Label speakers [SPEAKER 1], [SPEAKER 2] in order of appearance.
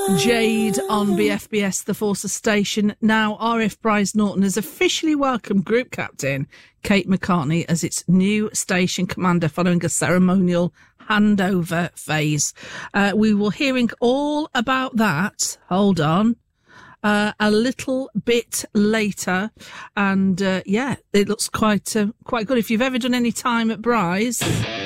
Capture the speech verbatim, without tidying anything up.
[SPEAKER 1] Jade on B F B S, the Forces station. Now, R F Bryce Norton has officially welcomed Group Captain Kate McCartney as its new station commander following a ceremonial handover phase. Uh, we will hearing all about that. Hold on. Uh, a little bit later, and uh, yeah, it looks quite uh, quite good. If you've ever done any time at Bryce,